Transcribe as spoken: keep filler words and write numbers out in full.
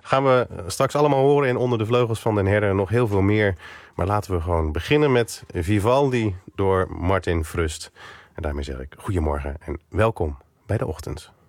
Gaan we straks allemaal horen in Onder de Vleugels van den Herder. Nog heel veel meer. Maar laten we gewoon beginnen met Vivaldi door Martin Frust. En daarmee zeg ik goedemorgen en welkom bij de ochtend.